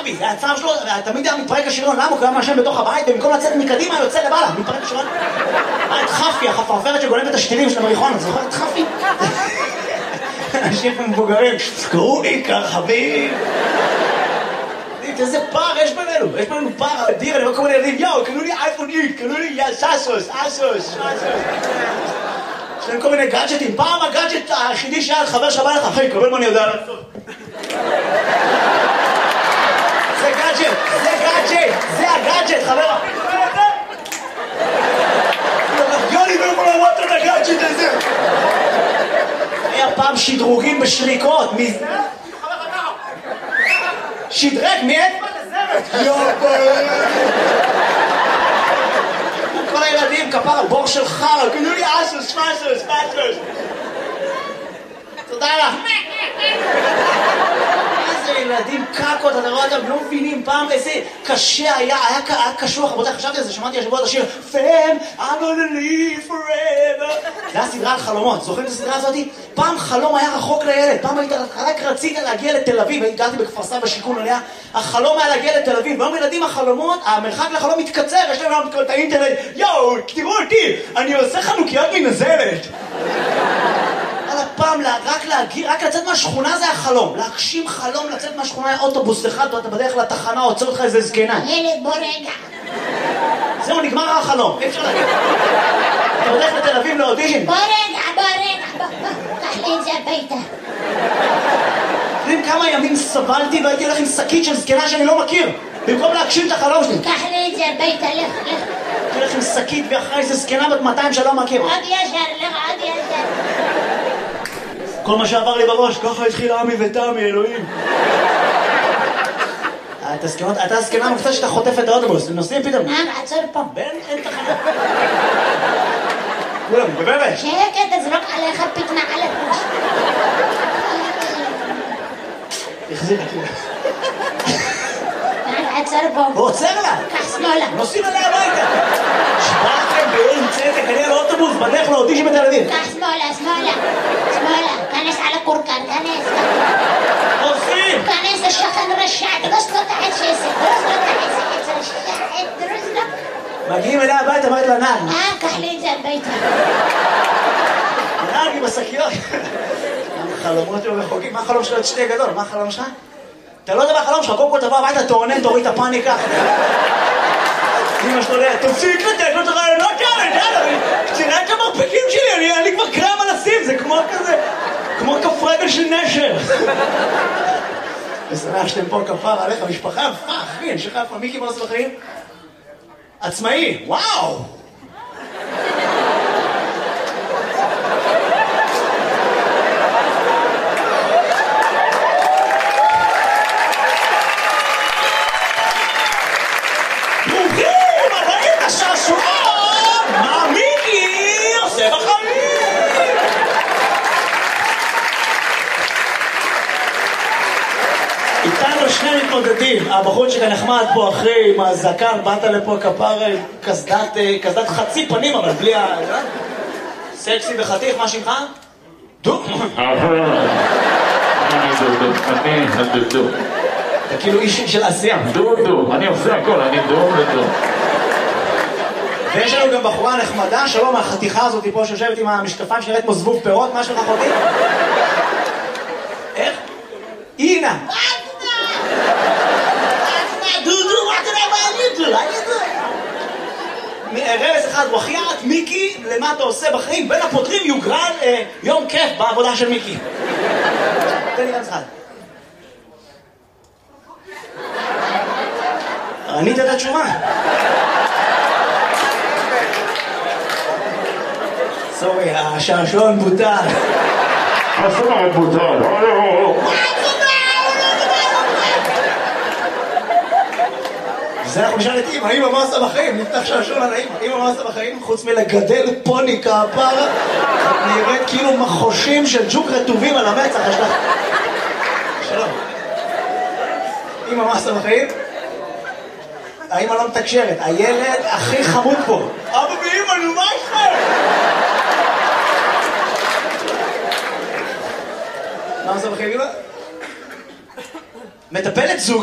אבי, זה הצער שלו, תמיד היה מתפרק השריון, למה? הוא היה מעשן בתוך הבית, במקום לצאת מקדימה, יוצא למעלה, מתפרק השריון. את חפי, החפרפרת שגונבת את השתילים של המריחון, זוכר את חפי? אנשים מבוגרים, קראו לי כרחבים. איזה פער יש בינינו, יש בינינו פער אדיר, אני רואה כל מיני ילדים, יאו, קנו לי אייפון איקס, קנו לי סאסוס. יש להם כל מיני גאדג'טים, פעם הגאדג'ט היחידי שהיה חבר שבא לך, אחי, קבל מה אני יודע לעשות. זה הגאדג'ט, חבר. יוני לא יכול לראות את הגאדג'ט הזה. היה פעם שדרוגים בשריקות, שדרג, מי את? כל הילדים, כפר הבור של חר, קנו לי אסוס. תודה לך. איזה ילדים קקות, אתה רואה אותם, לא מבינים פעם איזה קשה היה קשוח, רבותיי, חשבתי על זה, שמעתי השבוע את השיר Fam, I'm gonna live forever. זה היה סדרה על חלומות, זוכרים את הסדרה הזאת? פעם חלום היה רחוק לילד, פעם רק רצית להגיע לתל אביב, גרתי בכפר סבא שיכון עליה, החלום היה להגיע לתל אביב, והיום ילדים החלומות, המרחק לחלום מתקצר, יש להם את האינטרנט, יואו, תראו אותי, אני עושה חנוכיות מנזלת. פעם רק לצאת מהשכונה זה היה חלום, להגשים חלום לצאת מהשכונה היה אוטובוס אחד, ואתה בדרך לתחנה, עוצר אותך איזה זקנה. ילד בוא רגע. זהו, נגמר החלום, אי אפשר להגיד. אתה בדרך לתל אביב לאודישן. בוא רגע, קח לי את זה הביתה. יודעים כמה ימים סבלתי והייתי הולך עם שקית של זקנה שאני לא מכיר, במקום להגשים את החלום שלי. קח לי את זה הביתה, לך. הייתי הולך עם שקית ואחרי איזה זקנה בת 200 שלא מכיר. עוד ישר, לך עוד ישר. כל מה שעבר לי בראש, ככה התחיל עמי ותמי, אלוהים. אתה הזקנה המקצוע שאתה חוטף את האוטובוס, הם נוסעים פתאום. עצור פה. אין תחנה. כולם, בבאבש. שקט, תזרוק עליך פתנה על הראש. החזיר את זה. עצור פה. הוא עוצר לה. קח שמאלה. נוסעים עליה הביתה. שבאתם בעין צדק, אני על האוטובוס, בדרך לאודישן בתל אביב. קח שמאלה. כנס על הקורקן, כנס. עושים. כנס לשכן רשע, דרוס לו את העצ'סת, דרוס לו. מגיעים אליה הביתה, אמרת לה נער. קח לי את זה הביתה. נער עם השקיות. החלומות שלו רחוקים, מה החלום שלו? את שתי גדול, מה החלום שלך? אתה לא יודע מה החלום שלך, קודם כל תבוא הביתה, תוריד את הפאניקה. אמא שלו לה, תפסיק לתת לו את הרעיונות האלה, תראה את המרפקים שלי, אני כבר קרם על הסיב, זה כמו כזה, כמו כף רגל של נשר. ושמח שאתם פה כפר עליך, משפחה יפה, אחי, אני שלך יפה, מיקי מה עושה בחיים? עצמאי, וואו! איתנו שני מתמודדים, הבחור שכאן נחמד פה אחרי עם הזקן, באת לפה כפר קסדת חצי פנים אבל בלי ה... סקסי וחתיך, מה שמך? דו? אני דו. אתה כאילו איש של עשייה. דו, אני עושה הכל, אני דו. ויש לנו גם בחורה נחמדה, שלא מהחתיכה הזאת פה שיושבת עם המשקפיים שנראית כמו זבוב פירות, מה שלך אחותי? איך? אינה! רמז אחד, וחיית, מיקי, למה אתה עושה בחיים? בין הפותרים יוגרל יום כיף בעבודה של מיקי. תן לי רמז אחד. ענית את התשובה. סורי, השעשועון בוטל. השעשועון בוטל. זה אנחנו נשאל את אמא, אמא מה עושה בחיים? נפתח שעשועון על האמא, אמא מה עושה בחיים? חוץ מלגדל פוני כפרה, נראית כאילו מחושים של ג'וק רטובים על המצח, יש לך... שלום. אמא מה עושה בחיים? האמא לא מתקשרת, הילד הכי חמוד פה. אבא ואמא, נו מה איתכם? מה עושה בחיים? מטפלת זוג